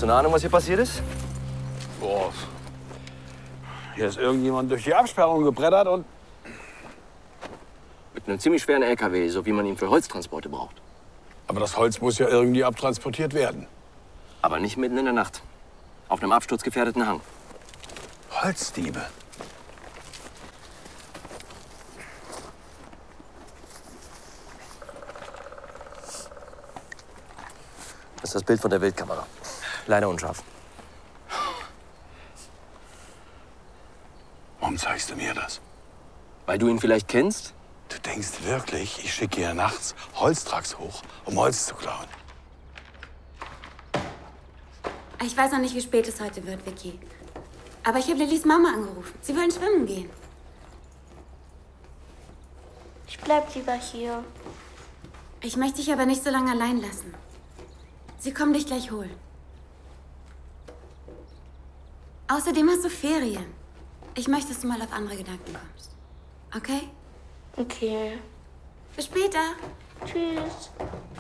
du eine Ahnung, was hier passiert ist? Boah. Hier ist irgendjemand durch die Absperrung gebrettert und... Mit einem ziemlich schweren LKW, so wie man ihn für Holztransporte braucht. Aber das Holz muss ja irgendwie abtransportiert werden. Aber nicht mitten in der Nacht. Auf einem absturzgefährdeten Hang. Holzdiebe. Das ist das Bild von der Wildkamera. Leider unscharf. Warum zeigst du mir das? Weil du ihn vielleicht kennst? Du denkst wirklich, ich schicke hier nachts Holztracks hoch, um Holz zu klauen? Ich weiß noch nicht, wie spät es heute wird, Vicky. Aber ich habe Lillys Mama angerufen. Sie wollen schwimmen gehen. Ich bleib lieber hier. Ich möchte dich aber nicht so lange allein lassen. Sie kommen dich gleich holen. Außerdem hast du Ferien. Ich möchte, dass du mal auf andere Gedanken kommst. Okay? Okay. Bis später. Tschüss.